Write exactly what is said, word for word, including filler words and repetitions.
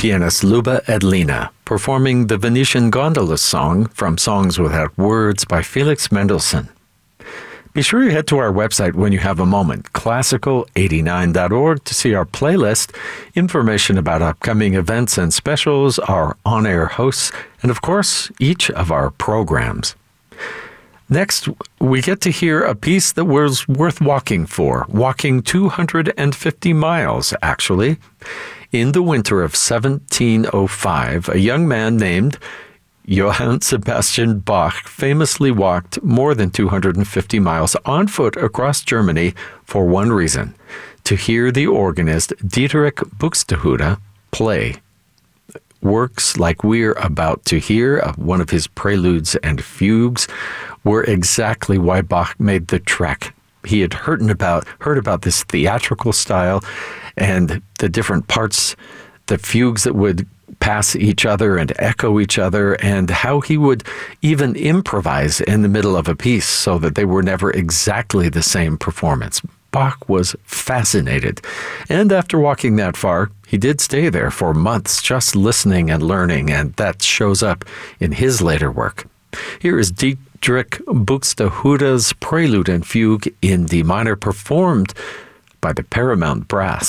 pianist Luba Edlina, performing the Venetian Gondola song from Songs Without Words by Felix Mendelssohn. Be sure you head to our website when you have a moment, classical eighty-nine dot org, to see our playlist, information about upcoming events and specials, our on-air hosts, and of course, each of our programs. Next, we get to hear a piece that was worth walking for, walking two hundred fifty miles, actually. In the winter of seventeen oh five, a young man named Johann Sebastian Bach famously walked more than two hundred fifty miles on foot across Germany for one reason: to hear the organist Dietrich Buxtehude play. Works like we're about to hear, one of his preludes and fugues, were exactly why Bach made the trek. He had heard about, heard about this theatrical style and the different parts, the fugues that would pass each other and echo each other, and how he would even improvise in the middle of a piece so that they were never exactly the same performance. Bach was fascinated, and after walking that far, he did stay there for months just listening and learning, and that shows up in his later work. Here is Dietrich Buxtehude's Prelude and Fugue in D minor, performed by the Paramount Brass.